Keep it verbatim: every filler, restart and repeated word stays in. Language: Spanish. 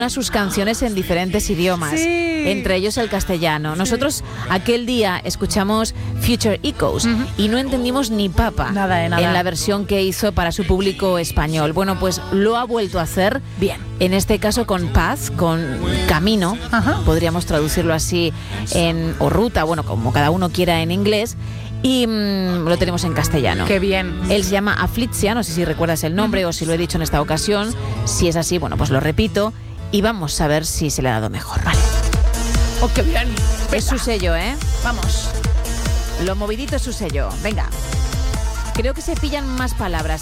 sus canciones en diferentes idiomas, sí. entre ellos el castellano. Nosotros aquel día escuchamos Future Echoes uh-huh. y no entendimos ni papa nada de nada en la versión que hizo para su público español. Bueno, pues lo ha vuelto a hacer bien. En este caso con Path, con Camino, uh-huh. podríamos traducirlo así, en, o ruta, bueno, como cada uno quiera en inglés. Y mmm, lo tenemos en castellano. ¡Qué bien! Él se llama Aflitzia, no sé si recuerdas el nombre uh-huh. o si lo he dicho en esta ocasión. Si es así, bueno, pues lo repito. Y vamos a ver si se le ha dado mejor, ¿vale? ¡Oh, qué bien! Venga. Es su sello, ¿eh? Vamos. Lo movidito es su sello. Venga. Creo que se pillan más palabras.